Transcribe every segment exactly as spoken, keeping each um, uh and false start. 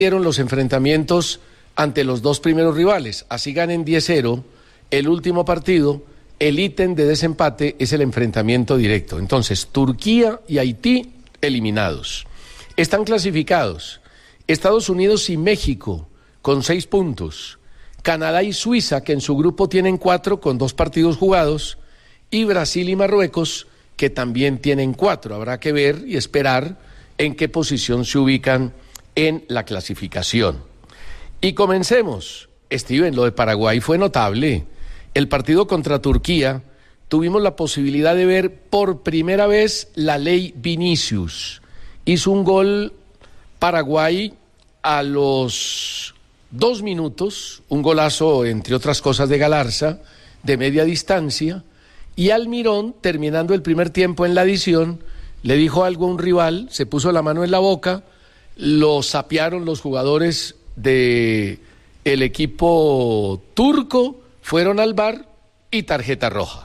dieron los enfrentamientos ante los dos primeros rivales. Así ganen diez cero el último partido, el ítem de desempate es el enfrentamiento directo. Entonces, Turquía y Haití eliminados. Están clasificados Estados Unidos y México con seis puntos, Canadá y Suiza, que en su grupo tienen cuatro con dos partidos jugados, y Brasil y Marruecos, que también tienen cuatro. Habrá que ver y esperar en qué posición se ubican en la clasificación. Y comencemos. Steven, lo de Paraguay fue notable. El partido contra Turquía, tuvimos la posibilidad de ver por primera vez la ley Vinicius. Hizo un gol Paraguay a los dos minutos, un golazo, entre otras cosas, de Galarza, de media distancia, y Almirón, terminando el primer tiempo en la adición, le dijo algo a un rival, se puso la mano en la boca, lo sapearon los jugadores de el equipo turco, fueron al V A R y tarjeta roja.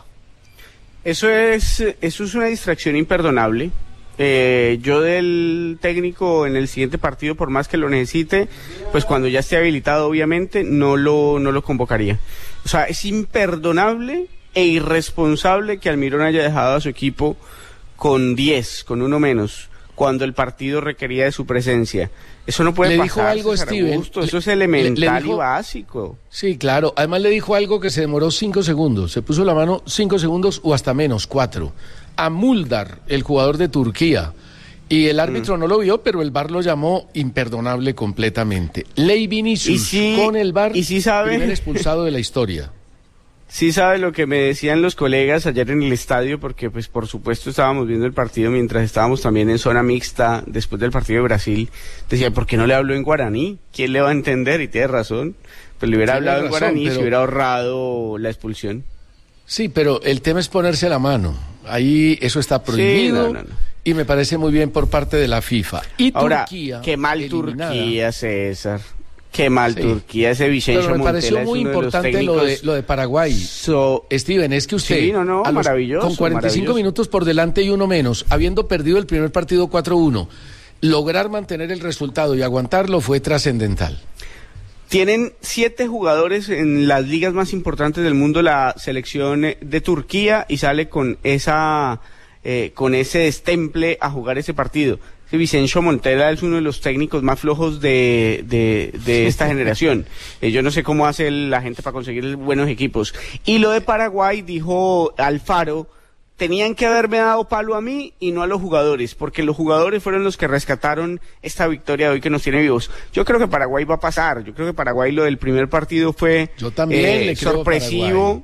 Eso es, eso es una distracción imperdonable. Eh, yo del técnico en el siguiente partido, por más que lo necesite, pues cuando ya esté habilitado, obviamente, no lo, no lo convocaría. O sea, es imperdonable e irresponsable que Almirón haya dejado a su equipo con diez, con uno menos, cuando el partido requería de su presencia. Eso no puede le pasar. Dijo algo, Steven, Augusto, eso es elemental le, le dijo, y básico. Sí, claro. Además le dijo algo que se demoró cinco segundos. Se puso la mano cinco segundos o hasta menos, cuatro. A Muldar, el jugador de Turquía. Y el árbitro mm. no lo vio, pero el V A R lo llamó imperdonable completamente. Ley Vinicius, sí, con el V A R, y sí sabe... primer expulsado de la historia. Sí sabe lo que me decían los colegas ayer en el estadio, porque pues por supuesto estábamos viendo el partido mientras estábamos también en zona mixta después del partido de Brasil. Decía, ¿por qué no le habló en guaraní? ¿Quién le va a entender? Y tiene razón, pues le hubiera tiene hablado razón, en guaraní, pero... se hubiera ahorrado la expulsión. Sí, pero el tema es ponerse la mano. Ahí eso está prohibido, sí, no, no, no. Y me parece muy bien por parte de la FIFA. Y ahora, Turquía, qué mal eliminada. Turquía, César. Qué mal sí. Turquía, ese Vicencio Pero me Montella pareció muy importante de lo, de, lo de Paraguay. So, Steven, es que usted, sí, no, no, a los, maravilloso, con cuarenta y cinco maravilloso. minutos por delante y uno menos, habiendo perdido el primer partido cuatro uno, lograr mantener el resultado y aguantarlo fue trascendental. Tienen siete jugadores en las ligas más importantes del mundo, la selección de Turquía, y sale con esa eh, con ese destemple a jugar ese partido. Vicencio Montella es uno de los técnicos más flojos de, de, de esta generación. Eh, yo no sé cómo hace la gente para conseguir buenos equipos. Y lo de Paraguay, dijo Alfaro, tenían que haberme dado palo a mí y no a los jugadores, porque los jugadores fueron los que rescataron esta victoria de hoy que nos tiene vivos. Yo creo que Paraguay va a pasar. Yo creo que Paraguay, lo del primer partido fue yo también eh, le creo sorpresivo.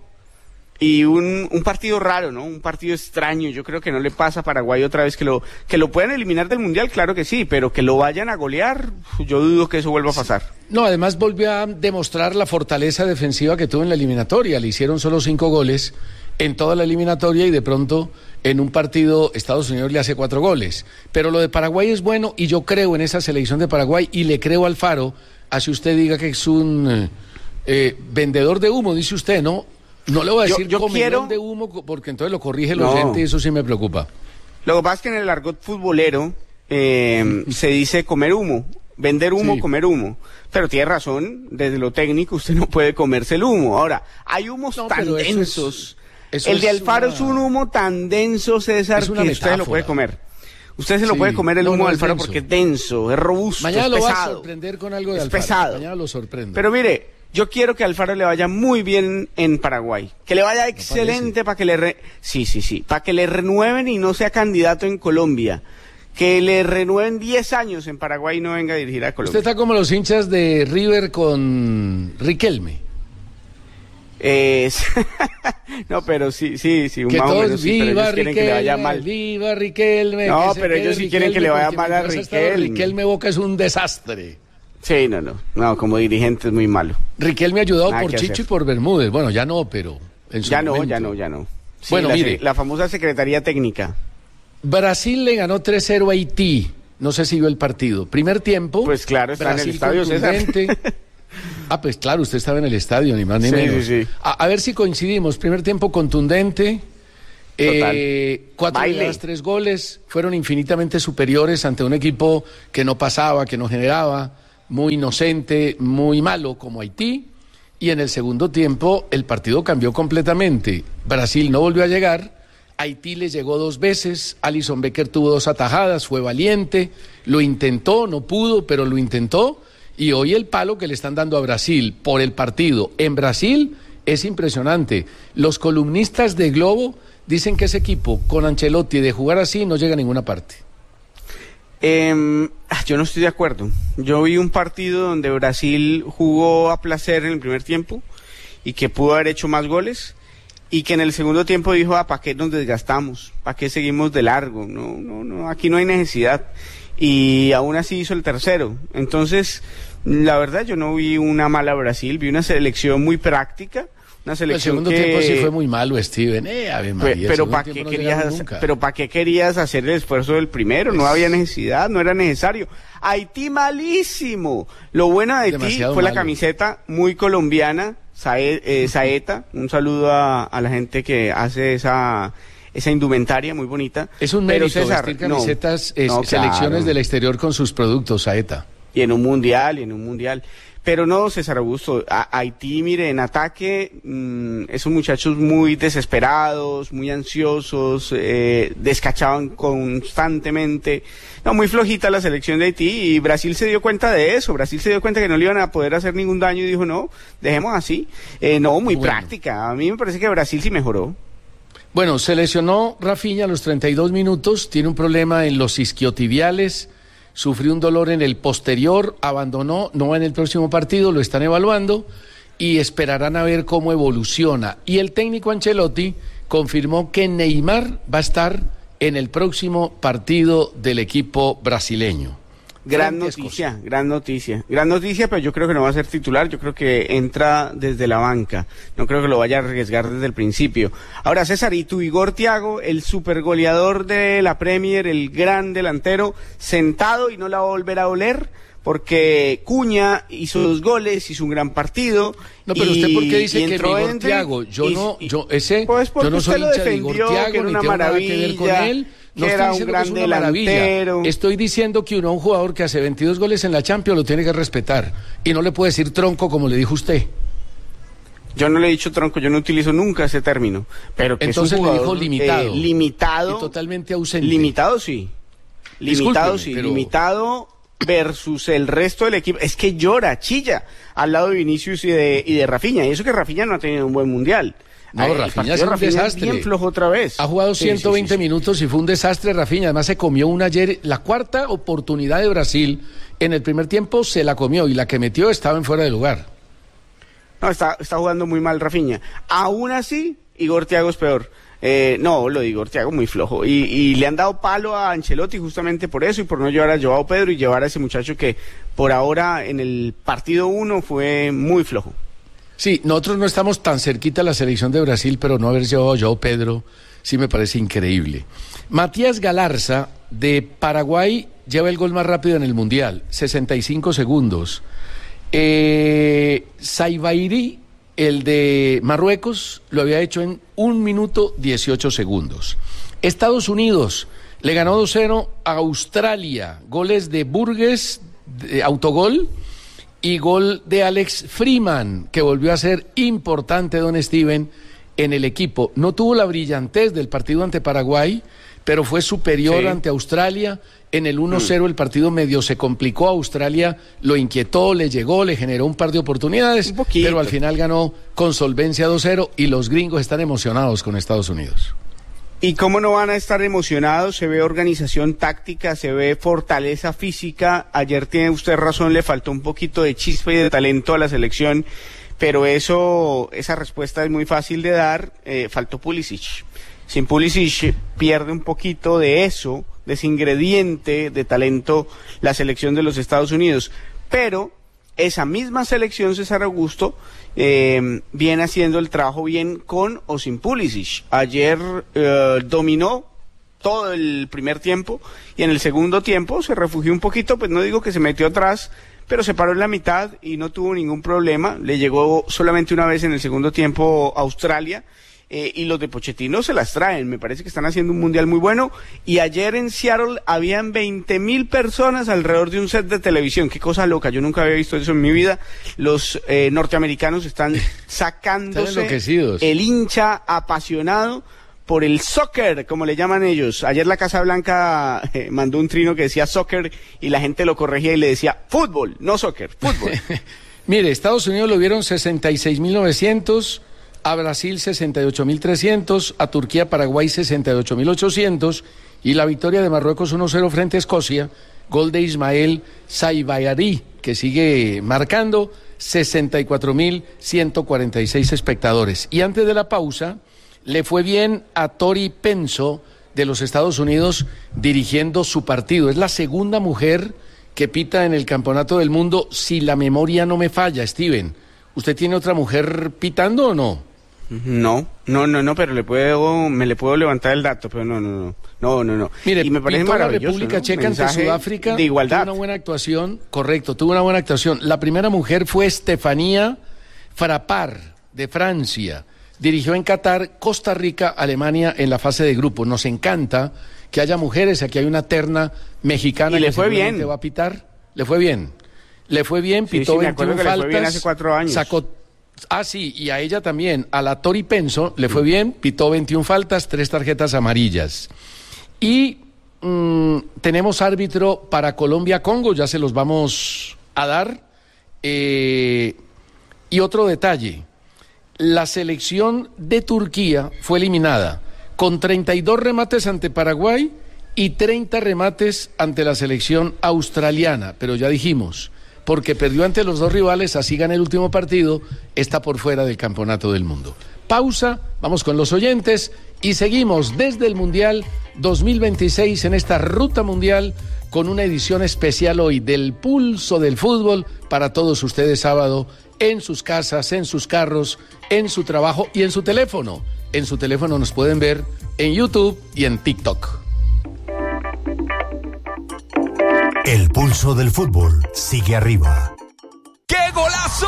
Y un, un partido raro, ¿no? Un partido extraño. Yo creo que no le pasa a Paraguay otra vez que lo que lo puedan eliminar del Mundial, claro que sí, pero que lo vayan a golear, yo dudo que eso vuelva a pasar. No, además volvió a demostrar la fortaleza defensiva que tuvo en la eliminatoria. Le hicieron solo cinco goles en toda la eliminatoria y de pronto en un partido Estados Unidos le hace cuatro goles. Pero lo de Paraguay es bueno y yo creo en esa selección de Paraguay y le creo al Alfaro, así usted diga que es un eh, vendedor de humo, dice usted, ¿no? No le voy a decir yo, yo comedor quiero... de humo porque entonces lo corrige el no. oyente y eso sí me preocupa. Lo que pasa es que en el argot futbolero eh, se dice comer humo, vender humo, sí. comer humo. Pero tiene razón, desde lo técnico usted no puede comerse el humo. Ahora, hay humos no, tan densos. Es, el de Alfaro es, una... es un humo tan denso, César, que metáfora. Usted lo puede comer. Usted se lo sí. puede comer el humo no, no de Alfaro porque es denso, es robusto, Mañana es lo pesado. va a sorprender con algo de es Alfaro. pesado. Mañana lo sorprende. Pero mire, yo quiero que a Alfaro le vaya muy bien en Paraguay, que le vaya excelente para que le re... sí, sí, sí, para que le renueven y no sea candidato en Colombia, que le renueven diez años en Paraguay y no venga a dirigir a Colombia. Usted está como los hinchas de River con Riquelme. Eh, no, pero sí, sí, sí, que más todos, o menos, sí, viva pero ellos Riquelme, quieren que le vaya mal. Viva Riquelme. No, pero ellos sí quieren que le vaya mal a Riquelme. Riquelme Boca es un desastre. Sí, no, no, no, como dirigente es muy malo. Riquelme ayudado Nada por Chicho hacer. Y por Bermúdez, bueno, ya no, pero en su ya momento. no, ya no, ya no. Sí, bueno, la, mire, la famosa Secretaría Técnica. Brasil le ganó tres cero a Haití, no sé si vio el partido. Primer tiempo. Pues claro, está Brasil en el estadio, César. Ah, pues claro, usted estaba en el estadio, ni más ni sí, menos. Sí, sí. A, a ver si coincidimos. Primer tiempo contundente. Eh, cuatro llegadas, tres goles. Fueron infinitamente superiores ante un equipo que no pasaba, que no generaba. muy inocente, muy malo como Haití, y en el segundo tiempo el partido cambió completamente. Brasil no volvió a llegar, Haití le llegó dos veces, Alison Becker tuvo dos atajadas, fue valiente, lo intentó, no pudo, pero lo intentó, y hoy el palo que le están dando a Brasil por el partido en Brasil es impresionante. Los columnistas de Globo dicen que ese equipo con Ancelotti de jugar así no llega a ninguna parte. Eh, yo no estoy de acuerdo. Yo vi un partido donde Brasil jugó a placer en el primer tiempo y que pudo haber hecho más goles y que en el segundo tiempo dijo, ah, ¿para qué nos desgastamos? ¿Para qué seguimos de largo? No, no, no, aquí no hay necesidad. Y aún así hizo el tercero. Entonces, la verdad yo no vi una mala Brasil, vi una selección muy práctica. Una selección el segundo que... tiempo sí fue muy malo, Steven. Eh, Ave María, pero ¿para qué, no querías, pero ¿para qué querías hacer el esfuerzo del primero? No había necesidad, no era necesario. Haití malísimo. Lo bueno de Haití Demasiado fue malo. La camiseta muy colombiana, Sae, eh, Saeta. Un saludo a, a la gente que hace esa esa indumentaria muy bonita. Es un mérito pero César, vestir camisetas, no, es, no, selecciones claro. del exterior con sus productos, Saeta. Y en un mundial, y en un mundial. Pero no, César Augusto, a Haití, mire, en ataque, mmm, esos muchachos muy desesperados, muy ansiosos, eh, descachaban constantemente. No, muy flojita la selección de Haití y Brasil se dio cuenta de eso. Brasil se dio cuenta que no le iban a poder hacer ningún daño y dijo, no, dejemos así. Eh, no, muy bueno. práctica. A mí me parece que Brasil sí mejoró. Bueno, se lesionó Rafinha a los treinta y dos minutos, tiene un problema en los isquiotibiales. Sufrió un dolor en el posterior, abandonó, no va en el próximo partido, lo están evaluando y esperarán a ver cómo evoluciona. Y el técnico Ancelotti confirmó que Neymar va a estar en el próximo partido del equipo brasileño. Gran noticia, gran noticia, gran noticia, pero yo creo que no va a ser titular, yo creo que entra desde la banca, no creo que lo vaya a arriesgar desde el principio. Ahora, César, y tu Igor Thiago, el supergoleador de la Premier, el gran delantero, sentado y no la va a volver a oler, porque Cuña hizo dos goles, hizo un gran partido. No, pero y, usted por qué dice que Igor Thiago, yo y, no, yo ese, pues yo no soy hincha de Igor Thiago, ni tengo nada que ver con él. No que estoy era un gran que es delantero. Estoy diciendo que uno a un jugador que hace veintidós goles en la Champions lo tiene que respetar. Y no le puede decir tronco como le dijo usted. Yo no le he dicho tronco, yo no utilizo nunca ese término. Pero que entonces es un jugador, le dijo limitado. Eh, limitado. Y totalmente ausente. Limitado sí. Limitado sí. Pero... Limitado versus el resto del equipo. Es que llora, chilla al lado de Vinicius y de, y de Rafinha. Y eso que Rafinha no ha tenido un buen mundial. No, Ay, Rafinha es un Rafinha desastre. Bien flojo otra vez. Ha jugado ciento veinte sí, sí, sí. minutos y fue un desastre Rafinha. Además se comió una ayer, la cuarta oportunidad de Brasil en el primer tiempo se la comió y la que metió estaba en fuera de lugar. No, está, está jugando muy mal Rafinha. Aún así, Igor Thiago es peor. Eh, no, lo de Igor Thiago muy flojo. Y, y le han dado palo a Ancelotti justamente por eso y por no llevar a Joao Pedro y llevar a ese muchacho que por ahora en el partido uno fue muy flojo. Sí, nosotros no estamos tan cerquita a la selección de Brasil, pero no haber llevado a Joao Pedro sí me parece increíble. Matías Galarza, de Paraguay, lleva el gol más rápido en el Mundial, sesenta y cinco segundos. Eh, Saibairi, el de Marruecos, lo había hecho en un minuto dieciocho segundos. Estados Unidos le ganó dos cero a Australia, goles de Burgess, de autogol, y gol de Alex Freeman, que volvió a ser importante, don Steven, en el equipo. No tuvo la brillantez del partido ante Paraguay, pero fue superior sí. ante Australia. En el uno cero mm. el partido medio se complicó, Australia lo inquietó, le llegó, le generó un par de oportunidades, pero al final ganó con solvencia dos cero y los gringos están emocionados con Estados Unidos. ¿Y cómo no van a estar emocionados? Se ve organización táctica, se ve fortaleza física. Ayer tiene usted razón, le faltó un poquito de chispa y de talento a la selección, pero eso, esa respuesta es muy fácil de dar. Eh, faltó Pulisic. Sin Pulisic pierde un poquito de eso, de ese ingrediente de talento, la selección de los Estados Unidos. Pero esa misma selección, César Augusto, eh, viene haciendo el trabajo bien con o sin Pulisic. Ayer eh, dominó todo el primer tiempo y en el segundo tiempo se refugió un poquito, pues no digo que se metió atrás, pero se paró en la mitad y no tuvo ningún problema. Le llegó solamente una vez en el segundo tiempo a Australia. eh, y los de Pochettino se las traen. Me parece que están haciendo un mundial muy bueno. Y ayer en Seattle habían veinte mil personas alrededor de un set de televisión. Qué cosa loca, yo nunca había visto eso en mi vida. Los eh, norteamericanos están sacándose el hincha apasionado por el soccer, como le llaman ellos. Ayer la Casa Blanca eh, mandó un trino que decía soccer y la gente lo corregía y le decía fútbol, no soccer, fútbol. Mire, Estados Unidos lo vieron sesenta y seis mil novecientos, a Brasil sesenta y ocho mil trescientos, a Turquía, Paraguay sesenta y ocho mil ochocientos y la victoria de Marruecos uno cero frente a Escocia, gol de Ismael Saibayari, que sigue marcando, sesenta y cuatro mil ciento cuarenta y seis espectadores. Y antes de la pausa, le fue bien a Tori Penso de los Estados Unidos dirigiendo su partido. Es la segunda mujer que pita en el Campeonato del Mundo, si la memoria no me falla. Steven, ¿usted tiene otra mujer pitando o no? No, no, no, no, pero le puedo, me le puedo levantar el dato, pero no, no, no, no, no, no. Mire, y me parece pitó la maravilloso, República ¿no? Checa ante Mensaje Sudáfrica, de igualdad. tuvo una buena actuación, correcto, tuvo una buena actuación. La primera mujer fue Estefanía Frappart, de Francia. Dirigió en Qatar, Costa Rica, Alemania en la fase de grupo. Nos encanta que haya mujeres, aquí hay una terna mexicana y le que fue bien. va a pitar. Le fue bien. Le fue bien, sí, pitó sí, me veintiuna acuerdo que faltas. le fue bien hace cuatro años. Sacó, ah, sí, y a ella también, a la Tori Penso, le fue bien, pitó veintiuna faltas, tres tarjetas amarillas. Y mmm, tenemos árbitro para Colombia-Congo, ya se los vamos a dar. Eh, y otro detalle. La selección de Turquía fue eliminada con treinta y dos remates ante Paraguay y treinta remates ante la selección australiana, pero ya dijimos, porque perdió ante los dos rivales, así gana el último partido, está por fuera del Campeonato del Mundo. Pausa, vamos con los oyentes y seguimos desde el Mundial dos mil veintiséis en esta ruta mundial con una edición especial hoy del Pulso del Fútbol para todos ustedes sábado en sus casas, en sus carros, en su trabajo y en su teléfono. En su teléfono nos pueden ver en YouTube y en TikTok. El pulso del fútbol sigue arriba. ¡Qué golazo!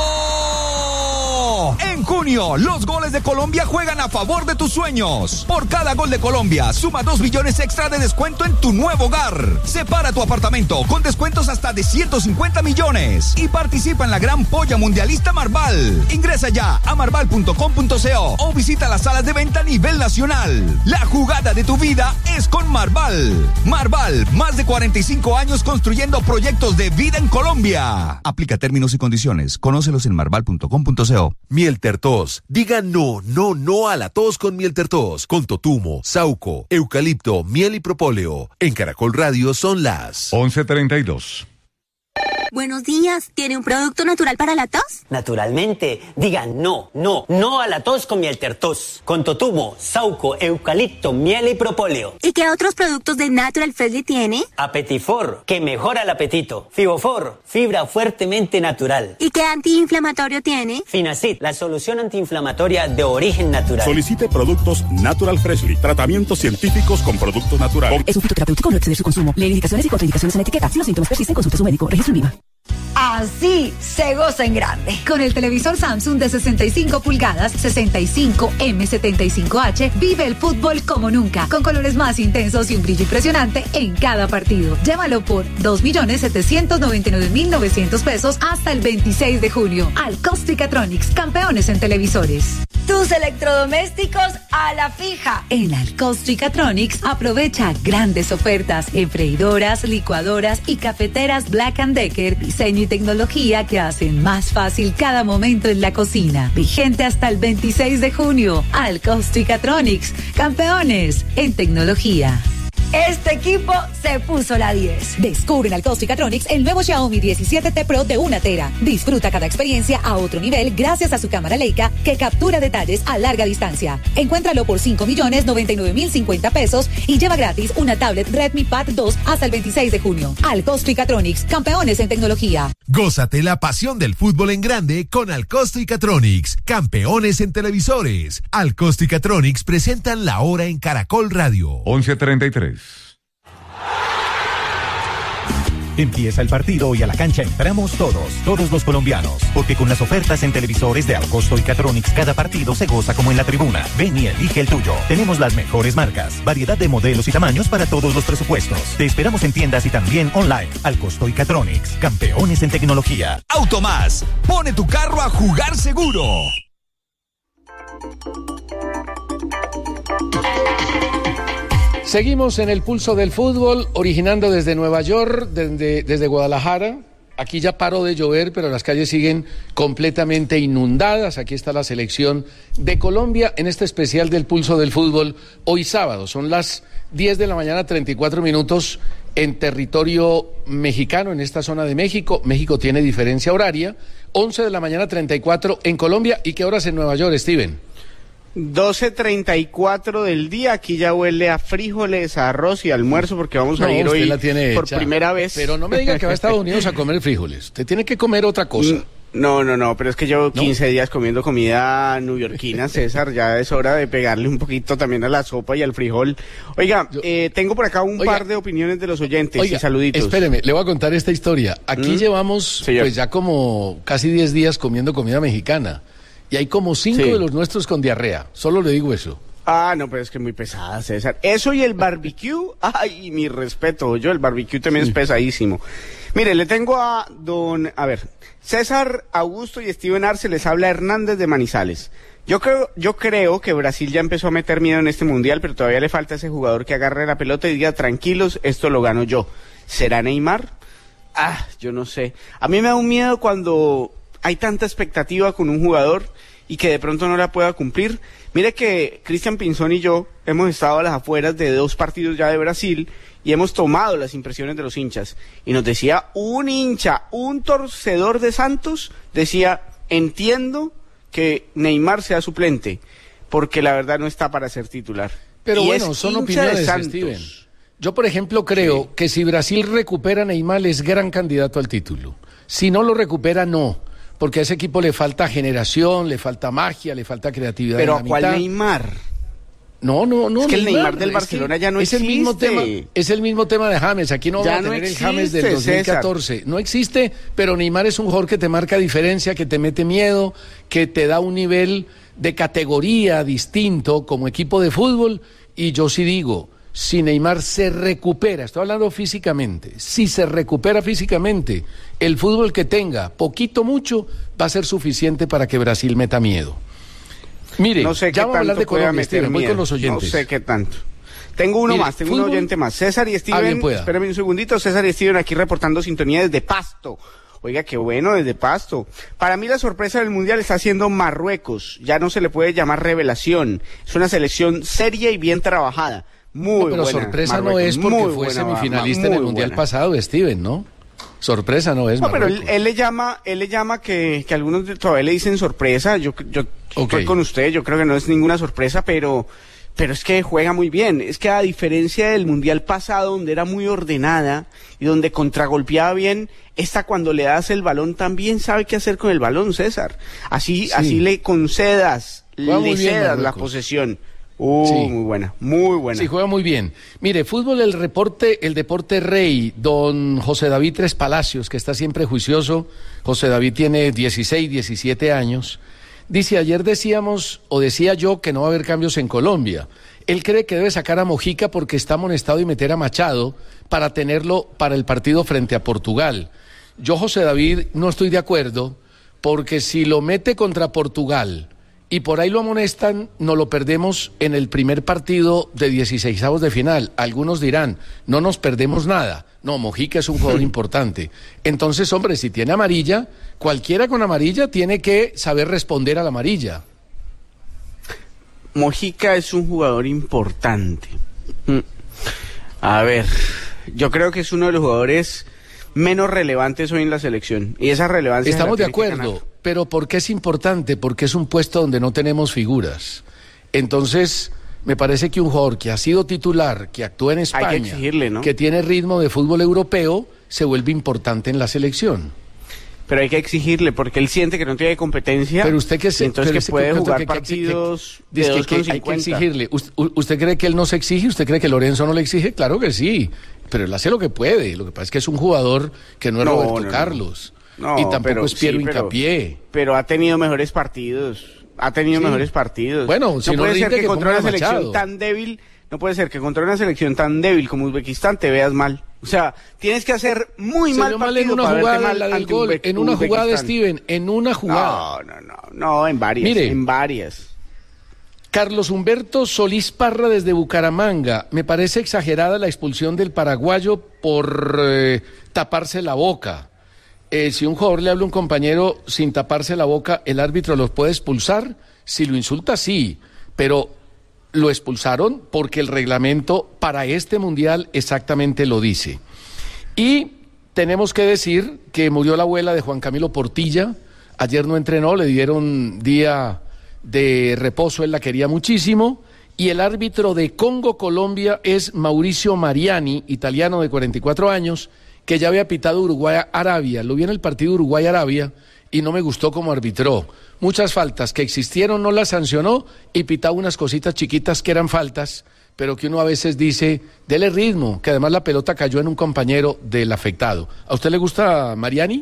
En junio, los goles de Colombia juegan a favor de tus sueños. Por cada gol de Colombia, suma dos millones extra de descuento en tu nuevo hogar. Separa tu apartamento con descuentos hasta de ciento cincuenta millones. Y participa en la gran polla mundialista Marval. Ingresa ya a marval punto com punto co o visita las salas de venta a nivel nacional. La jugada de tu vida es con Marval. Marval, más de cuarenta y cinco años construyendo proyectos de vida en Colombia. Aplica términos y condiciones. Conócelos en marval punto com punto co. Miel Tertos. Diga no, no, no a la tos con Miel Tertos. Con totumo, sauco, eucalipto, miel y propóleo. En Caracol Radio son las once treinta y dos. Buenos días, ¿tiene un producto natural para la tos? Naturalmente, diga no, no, no a la tos con Miel Tertos. Con totumo, sauco, eucalipto, miel y propóleo. ¿Y qué otros productos de Natural Freshly tiene? Apetifor, que mejora el apetito. Fibofor, fibra fuertemente natural. ¿Y qué antiinflamatorio tiene? Finacid, la solución antiinflamatoria de origen natural. Solicite productos Natural Freshly, tratamientos científicos con productos naturales. Es un fitoterapéutico, no exceder su consumo. Lee indicaciones y contraindicaciones en la etiqueta. Si los síntomas persisten, consulte a su médico. Registro en IVA. Así se goza en grande. Con el televisor Samsung de sesenta y cinco pulgadas, sesenta y cinco eme setenta y cinco hache, vive el fútbol como nunca, con colores más intensos y un brillo impresionante en cada partido. Llévalo por dos millones setecientos noventa y nueve mil novecientos pesos hasta el veintiséis de junio. Alcosticatronics, campeones en televisores. Tus electrodomésticos a la fija. En Alcosticatronics aprovecha grandes ofertas en freidoras, licuadoras y cafeteras Black and Decker, diseño y tecnología que hacen más fácil cada momento en la cocina. Vigente hasta el veintiséis de junio. Alcosticatronics, campeones en tecnología. Este equipo se puso la diez. Descubre en Alcosticatronics el nuevo Xiaomi diecisiete T Pro de una tera. Disfruta cada experiencia a otro nivel gracias a su cámara Leica que captura detalles a larga distancia. Encuéntralo por cinco millones noventa y nueve mil cincuenta pesos y lleva gratis una tablet Redmi Pad dos hasta el veintiséis de junio. Alcosticatronics, campeones en tecnología. Gózate la pasión del fútbol en grande con Alcosticatronics, campeones en televisores. Alcosticatronics presentan la hora en Caracol Radio. once treinta y tres. Empieza el partido y a la cancha entramos todos, todos los colombianos, porque con las ofertas en televisores de Alcosto y Catronics cada partido se goza como en la tribuna. Ven y elige el tuyo. Tenemos las mejores marcas, variedad de modelos y tamaños para todos los presupuestos. Te esperamos en tiendas y también online. Alcosto y Catronics, campeones en tecnología. Automás, pone tu carro a jugar seguro. Seguimos en el pulso del fútbol, originando desde Nueva York, desde, desde Guadalajara. Aquí ya paró de llover, pero las calles siguen completamente inundadas. Aquí está la selección de Colombia en este especial del pulso del fútbol. Hoy sábado, son las diez de la mañana, treinta y cuatro minutos en territorio mexicano, en esta zona de México. México tiene diferencia horaria. once de la mañana, treinta y cuatro en Colombia. ¿Y qué horas en Nueva York, Steven? doce treinta y cuatro del día, aquí ya huele a frijoles, a arroz y almuerzo porque vamos a no, ir hoy la tiene por hecha. primera vez. Pero no me diga que va a Estados Unidos a comer frijoles, usted tiene que comer otra cosa. No, no, no, pero es que llevo quince ¿No? días comiendo comida neoyorquina, César, ya es hora de pegarle un poquito también a la sopa y al frijol. Oiga, Yo, eh, tengo por acá un oiga, par de opiniones de los oyentes oiga, y saluditos. Espéreme, le voy a contar esta historia. Aquí ¿Mm? llevamos Señor. pues ya como casi diez días comiendo comida mexicana. Y hay como cinco sí. de los nuestros con diarrea. Solo le digo eso. Ah, no, pero es que es muy pesada, César. Eso y el barbecue, ay, mi respeto. Yo, el barbecue también sí. es pesadísimo. Mire, le tengo a don, a ver, César Augusto y Steven Arce, les habla Hernández de Manizales. Yo creo, yo creo que Brasil ya empezó a meter miedo en este mundial, pero todavía le falta ese jugador que agarre la pelota y diga, tranquilos, esto lo gano yo. ¿Será Neymar? Ah, yo no sé. A mí me da un miedo cuando hay tanta expectativa con un jugador y que de pronto no la pueda cumplir. Mire que Cristian Pinzón y yo hemos estado a las afueras de dos partidos ya de Brasil y hemos tomado las impresiones de los hinchas. Y nos decía un hincha, un torcedor de Santos, decía, entiendo que Neymar sea suplente, porque la verdad no está para ser titular. Pero y bueno, son opiniones, Steven. Yo, por ejemplo, creo sí. que si Brasil recupera a Neymar es gran candidato al título. Si no lo recupera, no. Porque a ese equipo le falta generación, le falta magia, le falta creatividad. Pero en la ¿a cuál mitad. Neymar? No, no, no. Es que Neymar, el Neymar del Barcelona es ya no es existe. El mismo tema, es el mismo tema de James. Aquí no va a tener no existe, el James del dos mil catorce. César. No existe, pero Neymar es un jugador que te marca diferencia, que te mete miedo, que te da un nivel de categoría distinto como equipo de fútbol. Y yo sí digo, si Neymar se recupera, estoy hablando físicamente, si se recupera físicamente, el fútbol que tenga, poquito mucho, va a ser suficiente para que Brasil meta miedo. Mire, no sé ya vamos a hablar de Colombia, Steven, voy con los oyentes. No sé qué tanto. Tengo uno Mire, más, tengo fútbol, un oyente más. César y Steven, espérame un segundito, César y Steven aquí reportando sintonía desde Pasto. Oiga, qué bueno, desde Pasto. Para mí la sorpresa del Mundial está siendo Marruecos. Ya no se le puede llamar revelación. Es una selección seria y bien trabajada. Muy no, pero buena. sorpresa Marruecos, no es porque muy fue buena, semifinalista en el Mundial buena. pasado, Steven, ¿no? Sorpresa no es, No, Marruecos. pero él, él le llama, él le llama que, que algunos todavía le dicen sorpresa. Yo, yo okay. estoy con usted, yo creo que no es ninguna sorpresa, pero, pero es que juega muy bien. Es que a diferencia del Mundial pasado, donde era muy ordenada y donde contragolpeaba bien, esta cuando le das el balón también sabe qué hacer con el balón, César. Así, sí. así le concedas, juega le cedas bien, la posesión. Uh, sí. Muy buena, muy buena. Sí, juega muy bien. Mire, fútbol, el reporte, el deporte rey, don José David Tres Palacios, que está siempre juicioso. José David tiene dieciséis, diecisiete años. Dice, ayer decíamos, o decía yo, que no va a haber cambios en Colombia. Él cree que debe sacar a Mojica porque está amonestado y meter a Machado para tenerlo para el partido frente a Portugal. Yo, José David, no estoy de acuerdo, porque si lo mete contra Portugal y por ahí lo amonestan, nos lo perdemos en el primer partido de dieciseisavos de final. Algunos dirán, no nos perdemos nada. No, Mojica es un jugador importante. Entonces, hombre, si tiene amarilla, cualquiera con amarilla tiene que saber responder a la amarilla. Mojica es un jugador importante. A ver, yo creo que es uno de los jugadores menos relevantes hoy en la selección. Y esa relevancia... Estamos de acuerdo, pero ¿por qué es importante? Porque es un puesto donde no tenemos figuras. Entonces, me parece que un jugador que ha sido titular, que actúa en España, hay que exigirle, ¿no? que tiene ritmo de fútbol europeo, se vuelve importante en la selección. pero hay que exigirle porque él siente que no tiene competencia. Pero usted que se, entonces que puede que, jugar que, partidos que, que, de que, dos que, con que hay que cincuenta. exigirle. ¿Usted, ¿Usted cree que él no se exige? ¿Usted cree que Lorenzo no le exige? Claro que sí, pero él hace lo que puede. Lo que pasa es que es un jugador que no es No, Roberto no, Carlos no. y tampoco pero, es Piero sí, pero, Hincapié. Pero ha tenido mejores partidos. Ha tenido Sí. mejores partidos. Bueno, si no puede rinde, ser que, que contra ponga una a Machado. selección tan débil, no puede ser que contra una selección tan débil como Uzbekistán te veas mal. O sea, tienes que hacer muy Se mal vio mal partido en una para verte jugada, mal la del ante gol, Uzbe- en una jugada, Uzbekistán. Steven, en una jugada. No, no, no, no, en varias, Mire. en varias. Carlos Humberto Solís Parra desde Bucaramanga. Me parece exagerada la expulsión del paraguayo por eh, taparse la boca. Eh, si un jugador le habla a un compañero sin taparse la boca, ¿el árbitro los puede expulsar? Si lo insulta, sí, pero lo expulsaron porque el reglamento para este mundial exactamente lo dice. Y tenemos que decir que murió la abuela de Juan Camilo Portilla. Ayer no entrenó, le dieron día de reposo, él la quería muchísimo. Y el árbitro de Congo-Colombia es Mauricio Mariani, italiano de cuarenta y cuatro años, que ya había pitado Uruguay-Arabia. Lo vi en el partido Uruguay-Arabia y no me gustó cómo arbitró. Muchas faltas que existieron no las sancionó y pitaba unas cositas chiquitas que eran faltas, pero que uno a veces dice, dele ritmo, que además la pelota cayó en un compañero del afectado. ¿A usted le gusta Mariani?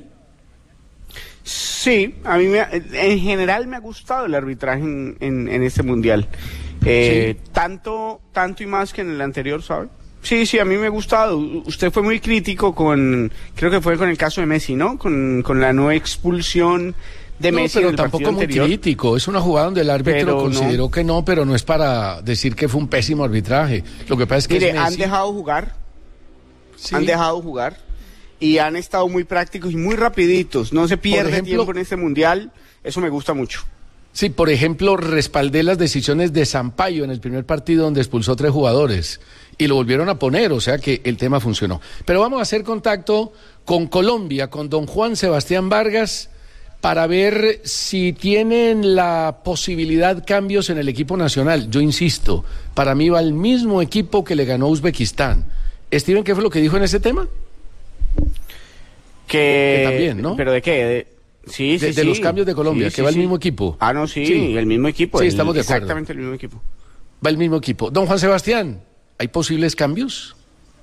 Sí, a mí me ha- en general me ha gustado el arbitraje en, en, en este mundial. Eh, Sí. Tanto, tanto y más que en el anterior, ¿sabe? Sí, sí, a mí me ha gustado. U- Usted fue muy crítico con, creo que fue con el caso de Messi, ¿no? Con, con la no expulsión de No, Messi en pero el tampoco partido muy anterior. crítico. Es una jugada donde el árbitro Pero consideró no. que no, pero no es para decir que fue un pésimo arbitraje. Lo que pasa es que Mire, es han Messi. dejado jugar, Sí. han dejado jugar y han estado muy prácticos y muy rapiditos. No se pierde ejemplo- tiempo en este mundial. Eso me gusta mucho. Sí, por ejemplo, respaldé las decisiones de Sampaio en el primer partido donde expulsó tres jugadores y lo volvieron a poner, o sea que el tema funcionó. Pero vamos a hacer contacto con Colombia, con don Juan Sebastián Vargas, para ver si tienen la posibilidad cambios en el equipo nacional. Yo insisto, para mí va el mismo equipo que le ganó Uzbekistán. Steven, ¿qué fue lo que dijo en ese tema? Que, Que también, ¿no? ¿Pero de qué? De, sí, De, sí, de sí. los cambios de Colombia, Sí, que sí, va el sí. mismo equipo. Ah, no, sí, Sí. el mismo equipo. Sí, el- estamos de acuerdo. Exactamente el mismo equipo. Va el mismo equipo. Don Juan Sebastián, ¿hay posibles cambios?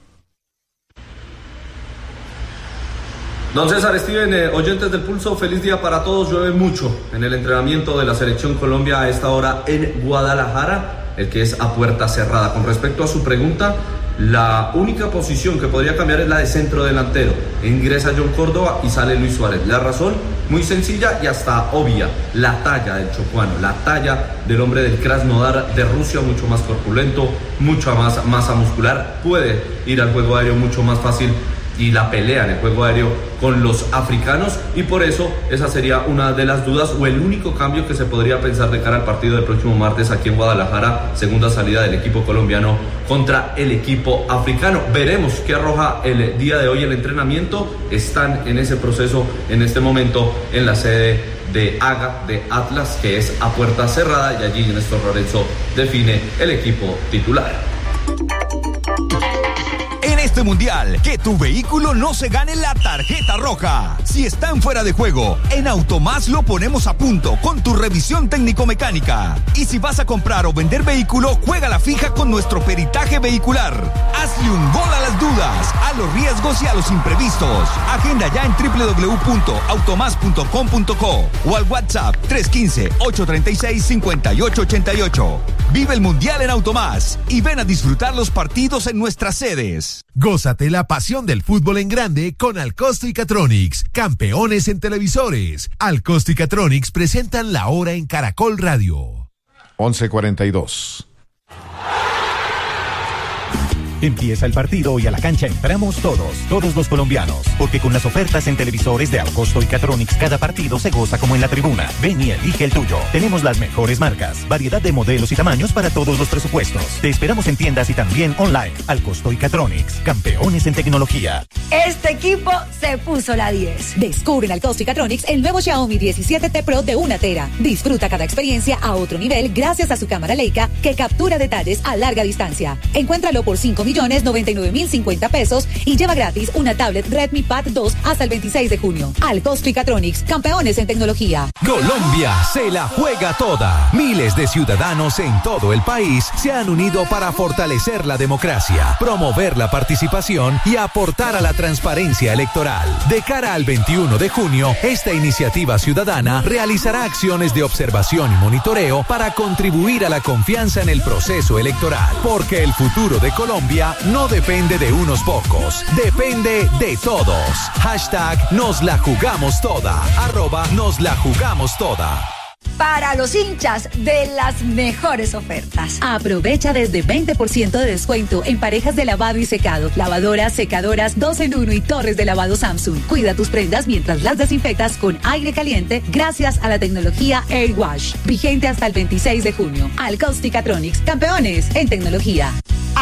Don César, Steven, eh, oyentes del Pulso, feliz día para todos. Llueve mucho en el entrenamiento de la Selección Colombia a esta hora en Guadalajara, el que es a puerta cerrada. Con respecto a su pregunta, la única posición que podría cambiar es la de centro delantero. Ingresa John Córdoba y sale Luis Suárez. La razón, muy sencilla y hasta obvia, la talla del chocuano, la talla del hombre del Krasnodar de Rusia, mucho más corpulento, mucha más masa muscular, puede ir al juego aéreo mucho más fácil y la pelea en el juego aéreo con los africanos, y por eso esa sería una de las dudas o el único cambio que se podría pensar de cara al partido del próximo martes aquí en Guadalajara, segunda salida del equipo colombiano contra el equipo africano. Veremos qué arroja el día de hoy el entrenamiento. Están en ese proceso en este momento en la sede de Haga de Atlas, que es a puerta cerrada, y allí Néstor Lorenzo define el equipo titular. En este mundial, que tu vehículo no se gane la tarjeta roja. Si están fuera de juego, en Automás lo ponemos a punto con tu revisión técnico-mecánica. Y si vas a comprar o vender vehículo, juega la fija con nuestro peritaje vehicular. Hazle un gol a las dudas, a los riesgos y a los imprevistos. Agenda ya en doble u doble u doble u punto automás punto com punto co o al WhatsApp tres uno cinco, ocho tres seis, cinco ocho ocho ocho. Vive el mundial en Automás y ven a disfrutar los partidos en nuestras sedes. Gózate la pasión del fútbol en grande con Alcosto y Catronics, campeones en televisores. Alcosto y Catronics presentan La Hora en Caracol Radio. once cuarenta y dos. Empieza el partido y a la cancha entramos todos, todos los colombianos, porque con las ofertas en televisores de Alcosto y Catronics cada partido se goza como en la tribuna. Ven y elige el tuyo. Tenemos las mejores marcas, variedad de modelos y tamaños para todos los presupuestos. Te esperamos en tiendas y también online. Alcosto y Catronics, campeones en tecnología. Este equipo se puso la diez. Descubre en Alcosto y Catronics el nuevo Xiaomi diecisiete T Pro de una tera. Disfruta cada experiencia a otro nivel gracias a su cámara Leica que captura detalles a larga distancia. Encuéntralo por cinco mil millones noventa y nueve mil cincuenta pesos y lleva gratis una tablet Redmi Pad dos hasta el veintiséis de junio. Al Costo y Catronics, campeones en tecnología. Colombia se la juega toda. Miles de ciudadanos en todo el país se han unido para fortalecer la democracia, promover la participación y aportar a la transparencia electoral. De cara al veintiuno de junio, esta iniciativa ciudadana realizará acciones de observación y monitoreo para contribuir a la confianza en el proceso electoral. Porque el futuro de Colombia no depende de unos pocos, depende de todos. Hashtag nos la jugamos toda. Arroba nos la jugamos toda. Para los hinchas de las mejores ofertas. Aprovecha desde veinte por ciento de descuento en parejas de lavado y secado, lavadoras, secadoras, dos en uno y torres de lavado Samsung. Cuida tus prendas mientras las desinfectas con aire caliente gracias a la tecnología Air Wash. Vigente hasta el veintiséis de junio. Al Costo y Catronics, campeones en tecnología.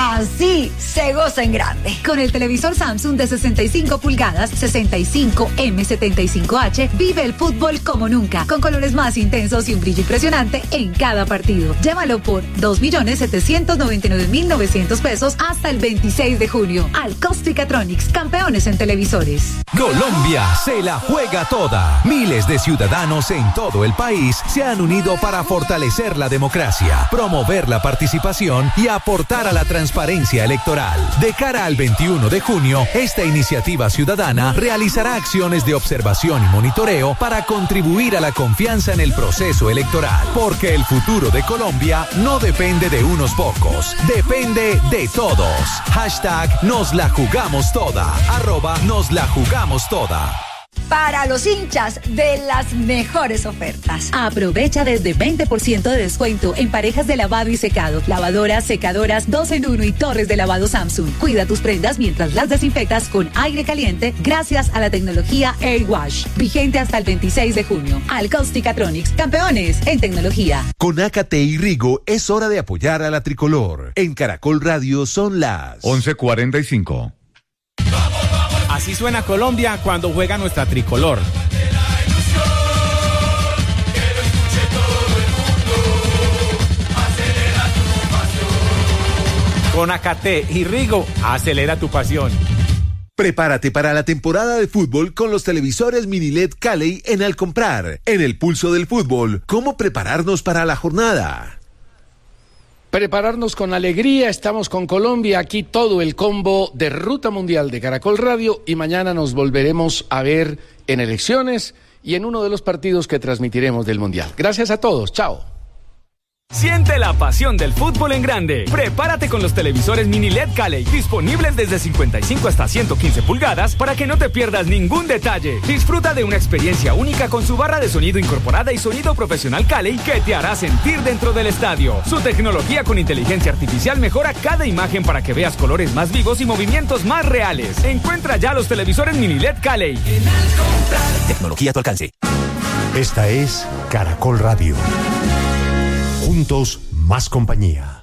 Así se goza en grande. Con el televisor Samsung de sesenta y cinco pulgadas, sesenta y cinco eme setenta y cinco hache, vive el fútbol como nunca, con colores más intensos y un brillo impresionante en cada partido. Llévalo por dos millones setecientos noventa y nueve mil novecientos pesos hasta el veintiséis de junio. Al Costo y Catronics, campeones en televisores. Colombia se la juega toda. Miles de ciudadanos en todo el país se han unido para fortalecer la democracia, promover la participación y aportar a la transparencia electoral. De cara al veintiuno de junio, esta iniciativa ciudadana realizará acciones de observación y monitoreo para contribuir a la confianza en el proceso electoral. Porque el futuro de Colombia no depende de unos pocos, depende de todos. Hashtag nos la jugamos toda. Arroba nos la jugamos toda. Para los hinchas de las mejores ofertas. Aprovecha desde veinte por ciento de descuento en parejas de lavado y secado, lavadoras, secadoras, dos en uno y torres de lavado Samsung. Cuida tus prendas mientras las desinfectas con aire caliente gracias a la tecnología Air Wash. Vigente hasta el veintiséis de junio. Al Costo y Catronics, campeones en tecnología. Con Ácate y Rigo es hora de apoyar a la tricolor. En Caracol Radio son las once cuarenta y cinco. Así suena Colombia cuando juega nuestra tricolor. Con Ácate y Rigo, acelera tu pasión. Prepárate para la temporada de fútbol con los televisores Mini L E D Cali en Al Comprar. En el pulso del fútbol, ¿cómo prepararnos para la jornada? Prepararnos con alegría, estamos con Colombia, aquí todo el combo de Ruta Mundial de Caracol Radio y mañana nos volveremos a ver en elecciones y en uno de los partidos que transmitiremos del Mundial. Gracias a todos, chao. Siente la pasión del fútbol en grande. Prepárate con los televisores Mini L E D Cali, disponibles desde cincuenta y cinco hasta ciento quince pulgadas para que no te pierdas ningún detalle. Disfruta de una experiencia única con su barra de sonido incorporada y sonido profesional Cali que te hará sentir dentro del estadio. Su tecnología con inteligencia artificial mejora cada imagen para que veas colores más vivos y movimientos más reales. Encuentra ya los televisores Mini L E D Cali. Tecnología a tu alcance. Esta es Caracol Radio. Juntos, más compañía.